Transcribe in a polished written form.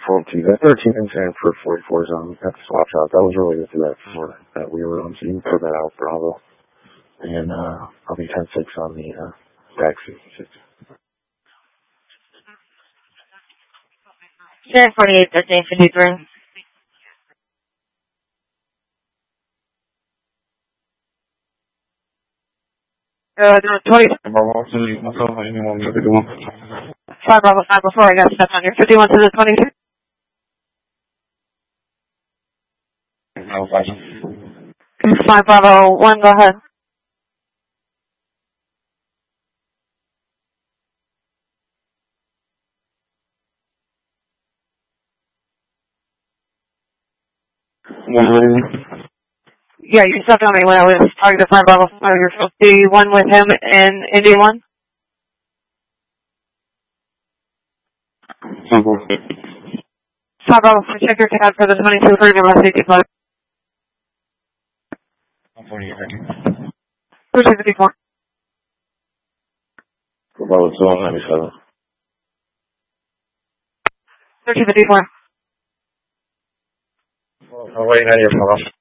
42. That 13 and for 44 zone. That's swap shot. That was related to that 4 that we were on. So you can put that out, Bravo. And I'll be 10-6 on the taxi. Share 48, 13, 53. There was 20. Bravo, anyone to do one? 5 Bravo 5 before I got stuck on your 51 to the 22. No, 5. 5 Bravo 1, go ahead. Yeah, you stuck on me when I was talking to 5 Bravo 5. You're supposed to be one with him in Indy 1. 5 Bravo 5, check your tab for the 22 for your safety plug. 254. Bravo 2 on 97. 254. I'm waiting on your phone.